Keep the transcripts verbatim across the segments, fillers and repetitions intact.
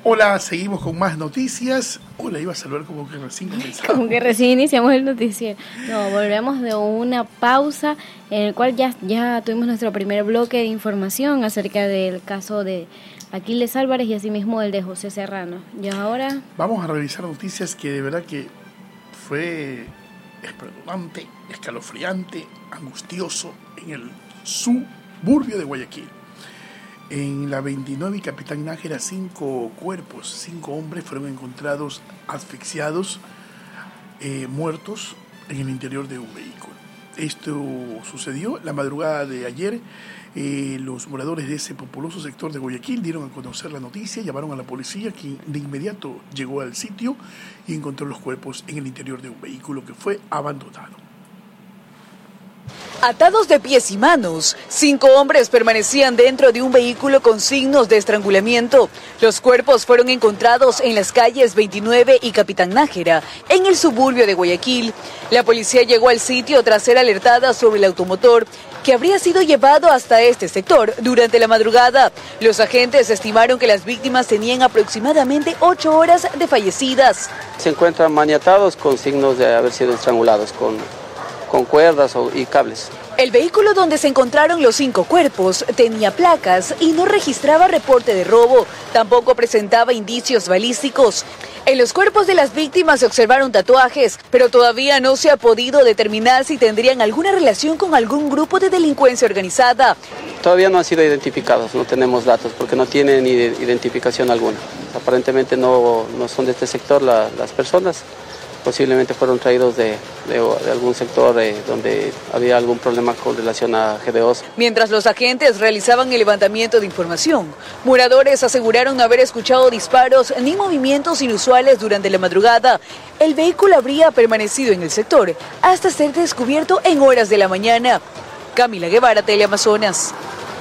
Hola, seguimos con más noticias. Hola, iba a saludar como que recién comenzamos. Como que recién iniciamos el noticiero. No, volvemos de una pausa en el cual ya, ya tuvimos nuestro primer bloque de información acerca del caso de Aquiles Álvarez y asimismo el de José Serrano. Y ahora vamos a revisar noticias que de verdad que fue espeluznante, escalofriante, angustioso en el suburbio de Guayaquil. En la veintinueve y Capitán Nájera, cinco cuerpos, cinco hombres fueron encontrados asfixiados, eh, muertos en el interior de un vehículo. Esto sucedió la madrugada de ayer. Eh, los moradores de ese populoso sector de Guayaquil dieron a conocer la noticia, llamaron a la policía, que de inmediato llegó al sitio y encontró los cuerpos en el interior de un vehículo que fue abandonado. Atados de pies y manos, cinco hombres permanecían dentro de un vehículo con signos de estrangulamiento. Los cuerpos fueron encontrados en las calles veintinueve y Capitán Nájera, en el suburbio de Guayaquil. La policía llegó al sitio tras ser alertada sobre el automotor que habría sido llevado hasta este sector durante la madrugada. Los agentes estimaron que las víctimas tenían aproximadamente ocho horas de fallecidas. Se encuentran maniatados con signos de haber sido estrangulados con... con cuerdas y cables. El vehículo donde se encontraron los cinco cuerpos tenía placas y no registraba reporte de robo. Tampoco presentaba indicios balísticos. En los cuerpos de las víctimas se observaron tatuajes, pero todavía no se ha podido determinar si tendrían alguna relación con algún grupo de delincuencia organizada. Todavía no han sido identificados, no tenemos datos porque no tienen identificación alguna. Aparentemente no, no son de este sector la, las personas. Posiblemente fueron traídos de, de, de algún sector eh, donde había algún problema con relación a G D Os. Mientras los agentes realizaban el levantamiento de información, moradores aseguraron no haber escuchado disparos ni movimientos inusuales durante la madrugada. El vehículo habría permanecido en el sector hasta ser descubierto en horas de la mañana. Camila Guevara, Teleamazonas.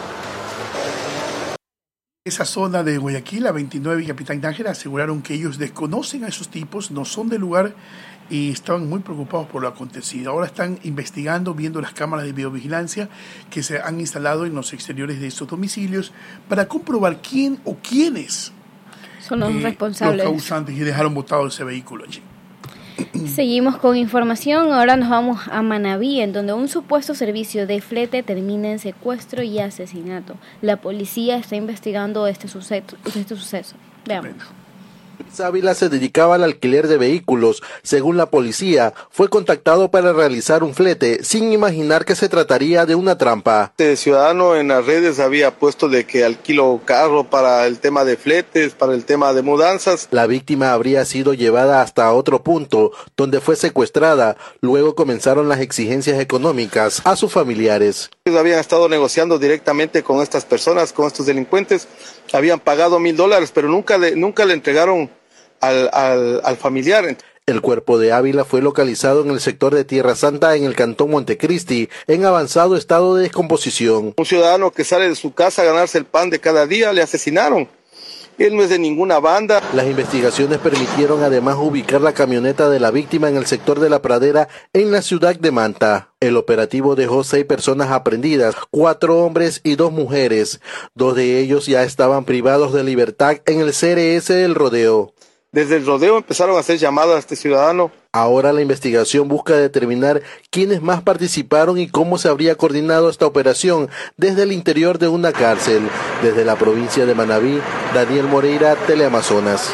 Esa zona de Guayaquil, la veintinueve y Capitán Nájera, aseguraron que ellos desconocen a esos tipos, no son del lugar y estaban muy preocupados por lo acontecido. Ahora están investigando, viendo las cámaras de videovigilancia que se han instalado en los exteriores de estos domicilios para comprobar quién o quiénes son los eh, responsables, los causantes y dejaron botado ese vehículo allí. Seguimos con información, ahora nos vamos a Manabí, en donde un supuesto servicio de flete termina en secuestro y asesinato. La policía está investigando este suceso. Este suceso. Veamos. Ávila se dedicaba al alquiler de vehículos. Según la policía, fue contactado para realizar un flete sin imaginar que se trataría de una trampa. Este ciudadano en las redes había puesto de que alquilo carro para el tema de fletes, para el tema de mudanzas. La víctima habría sido llevada hasta otro punto, donde fue secuestrada. Luego comenzaron las exigencias económicas a sus familiares. Ellos habían estado negociando directamente con estas personas, con estos delincuentes. Habían pagado mil dólares, pero nunca le, nunca le entregaron Al, al, al familiar. El cuerpo de Ávila fue localizado en el sector de Tierra Santa, en el cantón Montecristi, en avanzado estado de descomposición. Un ciudadano que sale de su casa a ganarse el pan de cada día, le asesinaron. Él no es de ninguna banda. Las investigaciones permitieron además ubicar la camioneta de la víctima en el sector de La Pradera, en la ciudad de Manta. El operativo dejó seis personas aprehendidas, cuatro hombres y dos mujeres. Dos de ellos ya estaban privados de libertad en el C R S del Rodeo. Desde el Rodeo empezaron a hacer llamadas a este ciudadano. Ahora la investigación busca determinar quiénes más participaron y cómo se habría coordinado esta operación desde el interior de una cárcel. Desde la provincia de Manabí, Daniel Moreira, Teleamazonas.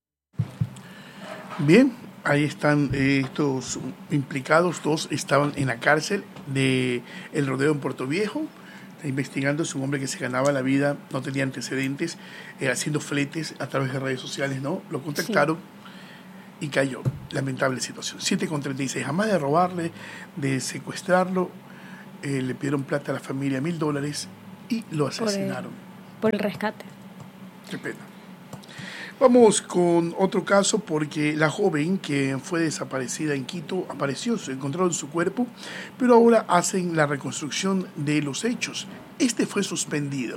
Bien, ahí están eh, estos implicados, dos estaban en la cárcel de El Rodeo en Puerto Viejo. Investigando, es un hombre que se ganaba la vida, no tenía antecedentes, eh, haciendo fletes a través de redes sociales, ¿no? Lo contactaron sí. y cayó. Lamentable situación. siete con treinta y seis, jamás de robarle, de secuestrarlo, eh, le pidieron plata a la familia, mil dólares, y lo asesinaron. Por el, por el rescate. Qué pena. Vamos con otro caso porque la joven que fue desaparecida en Quito apareció, se encontraron su cuerpo, pero ahora hacen la reconstrucción de los hechos. Este fue suspendido.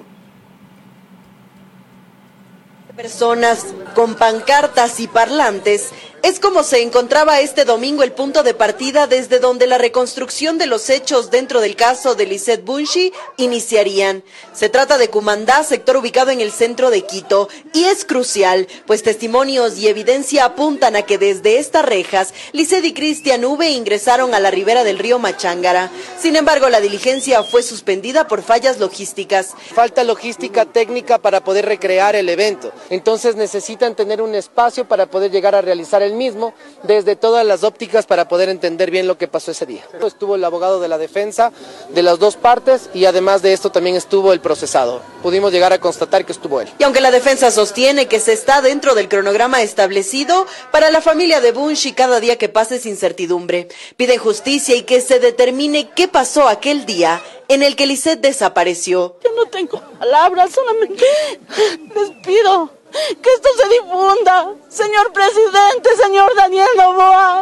Personas con pancartas y parlantes Es como se encontraba este domingo el punto de partida desde donde la reconstrucción de los hechos dentro del caso de Lizeth Bunshi iniciarían. Se trata de Cumandá, sector ubicado en el centro de Quito, y es crucial, pues testimonios y evidencia apuntan a que desde estas rejas, Lizeth y Cristian V ingresaron a la ribera del río Machángara. Sin embargo, la diligencia fue suspendida por fallas logísticas. Falta logística técnica para poder recrear el evento, entonces necesitan tener un espacio para poder llegar a realizar el mismo desde todas las ópticas para poder entender bien lo que pasó ese día. Estuvo el abogado de la defensa de las dos partes y además de esto también estuvo el procesado. Pudimos llegar a constatar que estuvo él. Y aunque la defensa sostiene que se está dentro del cronograma establecido, para la familia de Bunshi cada día que pasa es incertidumbre. Piden justicia y que se determine qué pasó aquel día en el que Lizeth desapareció. Yo no tengo palabras, solamente les pido que esto se difunda. Señor presidente, señor Daniel Noboa,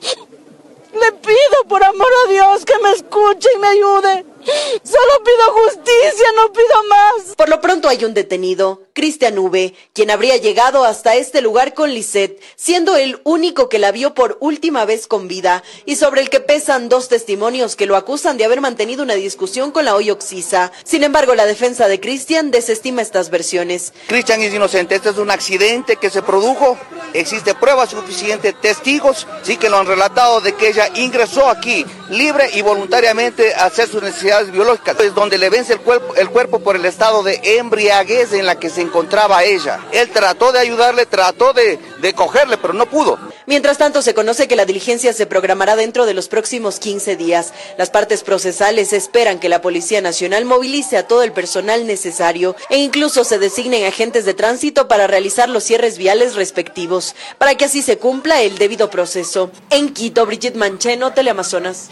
le pido por amor a Dios que me escuche y me ayude. Solo pido justicia, no pido más. Por lo pronto hay un detenido, Cristian V, quien habría llegado hasta este lugar con Lizeth, siendo el único que la vio por última vez con vida, y sobre el que pesan dos testimonios que lo acusan de haber mantenido una discusión con la Oyoxisa. Sin embargo, la defensa de Cristian desestima estas versiones. Cristian es inocente, este es un accidente que se produjo, existe prueba suficiente, testigos sí que lo han relatado de que ella ingresó aquí libre y voluntariamente a hacer sus necesidades biológicas, es donde le vence el cuerpo, el cuerpo por el estado de embriaguez en la que se encontraba ella. Él trató de ayudarle, trató de, de cogerle, pero no pudo. Mientras tanto, se conoce que la diligencia se programará dentro de los próximos quince días. Las partes procesales esperan que la Policía Nacional movilice a todo el personal necesario e incluso se designen agentes de tránsito para realizar los cierres viales respectivos, para que así se cumpla el debido proceso. En Quito, Brigitte Mancheno, Teleamazonas.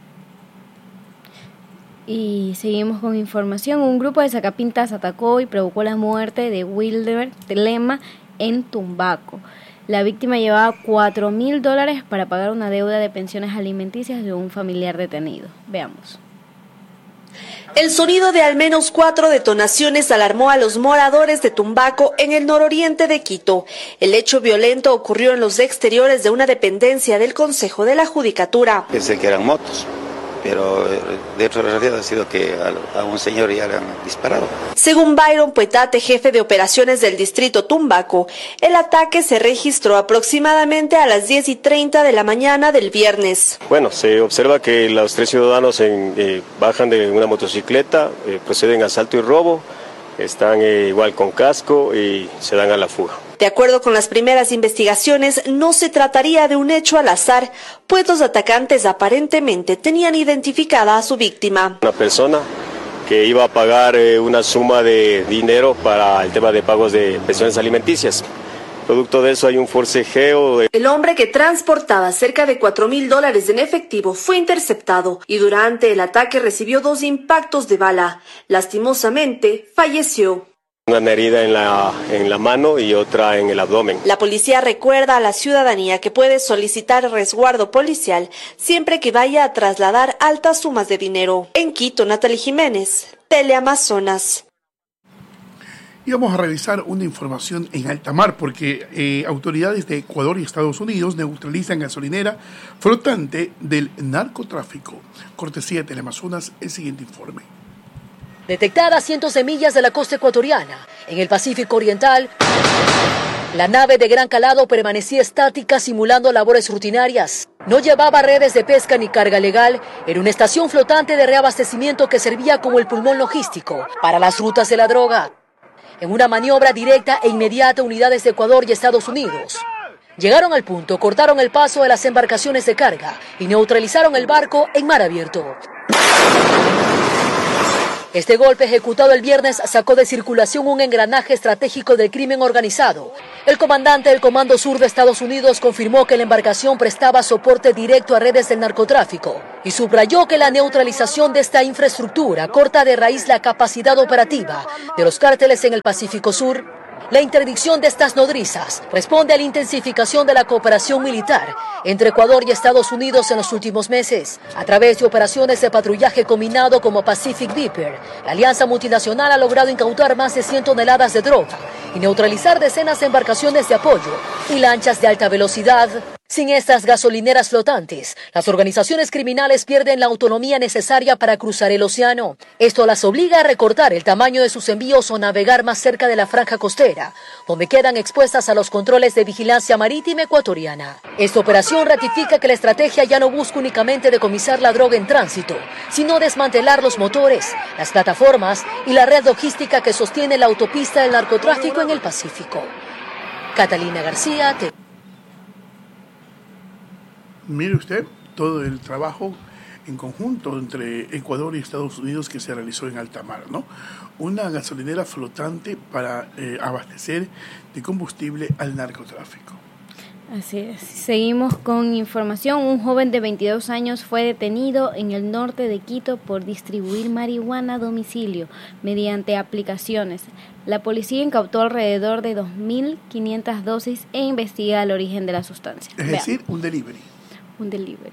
Y seguimos con información. Un grupo de sacapintas atacó y provocó la muerte de Wilder Lema en Tumbaco. La víctima llevaba cuatro mil dólares para pagar una deuda de pensiones alimenticias de un familiar detenido. Veamos. El sonido de al menos cuatro detonaciones alarmó a los moradores de Tumbaco en el nororiente de Quito. El hecho violento ocurrió en los exteriores de una dependencia del Consejo de la Judicatura. Pensé que eran motos, pero dentro de la realidad ha sido que a, a un señor ya le han disparado. Según Byron Puetate, jefe de operaciones del distrito Tumbaco, el ataque se registró aproximadamente a las diez y treinta de la mañana del viernes. Bueno, se observa que los tres ciudadanos en, eh, bajan de una motocicleta, eh, proceden a asalto y robo, están eh, igual con casco y se dan a la fuga. De acuerdo con las primeras investigaciones, no se trataría de un hecho al azar, pues los atacantes aparentemente tenían identificada a su víctima. Una persona que iba a pagar eh, una suma de dinero para el tema de pagos de pensiones alimenticias. Producto de eso hay un forcejeo. De... El hombre que transportaba cerca de cuatro mil dólares en efectivo fue interceptado y durante el ataque recibió dos impactos de bala. Lastimosamente, falleció. Una herida en la, en la mano y otra en el abdomen. La policía recuerda a la ciudadanía que puede solicitar resguardo policial siempre que vaya a trasladar altas sumas de dinero. En Quito, Natalie Jiménez, Teleamazonas. Y vamos a revisar una información en alta mar, porque eh, autoridades de Ecuador y Estados Unidos neutralizan gasolinera flotante del narcotráfico. Cortesía de Teleamazonas, el siguiente informe. Detectada a cientos de millas de la costa ecuatoriana, en el Pacífico Oriental, la nave de gran calado permanecía estática simulando labores rutinarias. No llevaba redes de pesca ni carga legal, era una estación flotante de reabastecimiento que servía como el pulmón logístico para las rutas de la droga. En una maniobra directa e inmediata, unidades de Ecuador y Estados Unidos llegaron al punto, cortaron el paso de las embarcaciones de carga y neutralizaron el barco en mar abierto. Este golpe, ejecutado el viernes, sacó de circulación un engranaje estratégico del crimen organizado. El comandante del Comando Sur de Estados Unidos confirmó que la embarcación prestaba soporte directo a redes del narcotráfico y subrayó que la neutralización de esta infraestructura corta de raíz la capacidad operativa de los cárteles en el Pacífico Sur. La interdicción de estas nodrizas responde a la intensificación de la cooperación militar entre Ecuador y Estados Unidos en los últimos meses. A través de operaciones de patrullaje combinado como Pacific Viper, la alianza multinacional ha logrado incautar más de cien toneladas de droga y neutralizar decenas de embarcaciones de apoyo y lanchas de alta velocidad Sin estas gasolineras flotantes, las organizaciones criminales pierden la autonomía necesaria para cruzar el océano. Esto las obliga a recortar el tamaño de sus envíos o navegar más cerca de la franja costera, donde quedan expuestas a los controles de vigilancia marítima ecuatoriana. Esta operación ratifica que la estrategia ya no busca únicamente decomisar la droga en tránsito, sino desmantelar los motores, las plataformas y la red logística que sostiene la autopista del narcotráfico en el Pacífico. Catalina García, T. Mire usted todo el trabajo en conjunto entre Ecuador y Estados Unidos que se realizó en alta mar, ¿no? Una gasolinera flotante para eh, abastecer de combustible al narcotráfico. Así es. Seguimos con información. Un joven de veintidós años fue detenido en el norte de Quito por distribuir marihuana a domicilio mediante aplicaciones. La policía incautó alrededor de dos mil quinientas dosis e investiga el origen de la sustancia. Es Veamos. decir, un delivery. Un delivery.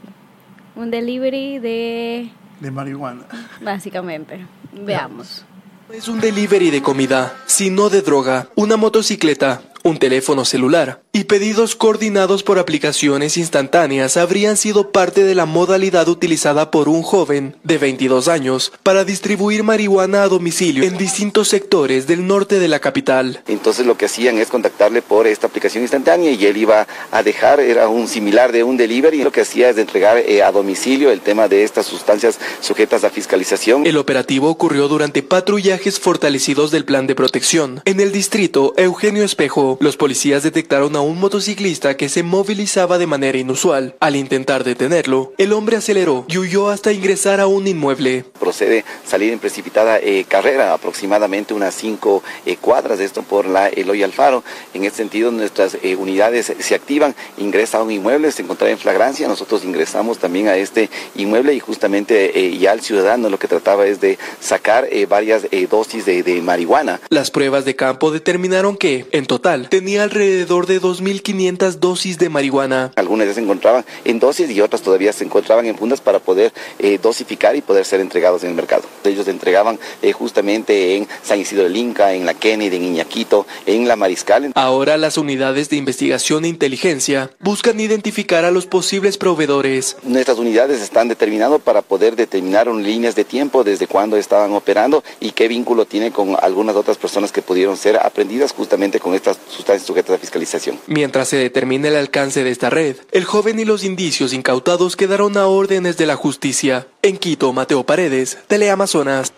Un delivery de... De marihuana. Básicamente. Veamos. No es un delivery de comida, sino de droga, una motocicleta, un teléfono celular y pedidos coordinados por aplicaciones instantáneas habrían sido parte de la modalidad utilizada por un joven de veintidós años para distribuir marihuana a domicilio en distintos sectores del norte de la capital. Entonces lo que hacían es contactarle por esta aplicación instantánea y él iba a dejar, era un similar de un delivery, y lo que hacía es entregar eh, a domicilio el tema de estas sustancias sujetas a fiscalización. El operativo ocurrió durante patrullajes fortalecidos del plan de protección. En el distrito Eugenio Espejo, los policías detectaron a un motociclista que se movilizaba de manera inusual. Al intentar detenerlo, el hombre aceleró y huyó hasta ingresar a un inmueble. Procede salir en precipitada eh, carrera, aproximadamente unas cinco eh, cuadras de esto por la Eloy Alfaro. En este sentido, nuestras eh, unidades se activan, ingresa a un inmueble, se encontraba en flagrancia, nosotros ingresamos también a este inmueble y justamente eh, ya el ciudadano lo que trataba es de sacar eh, varias eh, dosis de, de marihuana. Las pruebas de campo determinaron que, en total, tenía alrededor de dos mil quinientas dosis de marihuana. Algunas ya se encontraban en dosis y otras todavía se encontraban en fundas para poder eh, dosificar y poder ser entregados en el mercado. Ellos se entregaban eh, justamente en San Isidro del Inca, en la Kennedy, en Iñaquito, en la Mariscal. Ahora las unidades de investigación e inteligencia buscan identificar a los posibles proveedores. Nuestras unidades están determinadas para poder determinar líneas de tiempo desde cuándo estaban operando y qué vínculo tiene con algunas otras personas que pudieron ser aprendidas justamente con estas sustancias sujetas a fiscalización. Mientras se determina el alcance de esta red, el joven y los indicios incautados quedaron a órdenes de la justicia. En Quito, Mateo Paredes, Teleamazonas.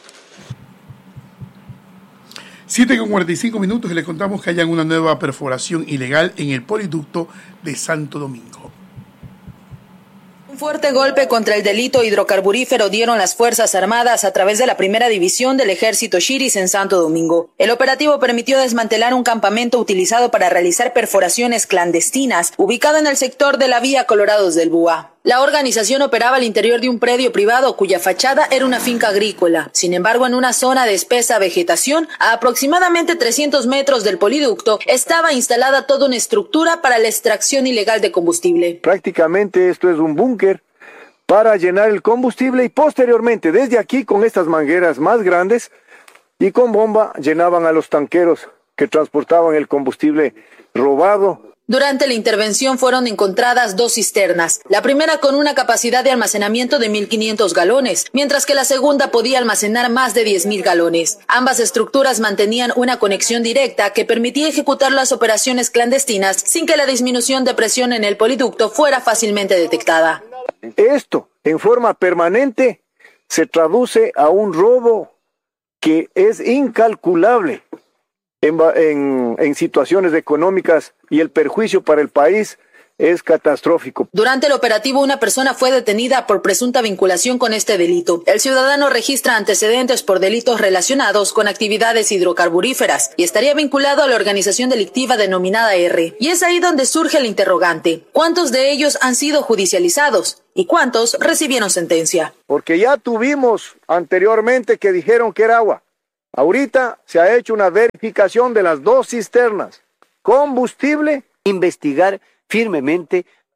siete con cuarenta y cinco minutos y les contamos que hayan una nueva perforación ilegal en el poliducto de Santo Domingo. Un fuerte golpe contra el delito hidrocarburífero dieron las Fuerzas Armadas a través de la primera división del Ejército Shiris en Santo Domingo. El operativo permitió desmantelar un campamento utilizado para realizar perforaciones clandestinas, ubicado en el sector de la vía Colorados del Búa. La organización operaba al interior de un predio privado cuya fachada era una finca agrícola. Sin embargo, en una zona de espesa vegetación, a aproximadamente trescientos metros del poliducto, estaba instalada toda una estructura para la extracción ilegal de combustible. Prácticamente esto es un búnker para llenar el combustible y posteriormente desde aquí con estas mangueras más grandes y con bomba llenaban a los tanqueros que transportaban el combustible robado. Durante la intervención fueron encontradas dos cisternas, la primera con una capacidad de almacenamiento de mil quinientos galones, mientras que la segunda podía almacenar más de diez mil galones. Ambas estructuras mantenían una conexión directa que permitía ejecutar las operaciones clandestinas sin que la disminución de presión en el poliducto fuera fácilmente detectada. Esto, en forma permanente, se traduce a un robo que es incalculable. En, en, en situaciones económicas y el perjuicio para el país es catastrófico. Durante el operativo, una persona fue detenida por presunta vinculación con este delito. El ciudadano registra antecedentes por delitos relacionados con actividades hidrocarburíferas y estaría vinculado a la organización delictiva denominada R. Y es ahí donde surge el interrogante. ¿Cuántos de ellos han sido judicializados? ¿Y cuántos recibieron sentencia? Porque ya tuvimos anteriormente que dijeron que era agua. Ahorita se ha hecho una verificación de las dos cisternas. Combustible. Investigar firmemente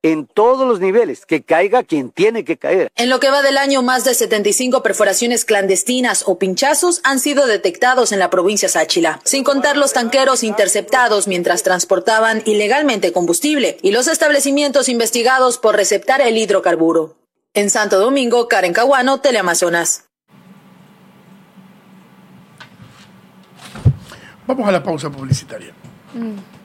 en todos los niveles, que caiga quien tiene que caer. En lo que va del año, más de setenta y cinco perforaciones clandestinas o pinchazos han sido detectados en la provincia Sáchila, sin contar los tanqueros interceptados mientras transportaban ilegalmente combustible y los establecimientos investigados por receptar el hidrocarburo. En Santo Domingo, Karen Caguano, Teleamazonas. Vamos a la pausa publicitaria. Mm.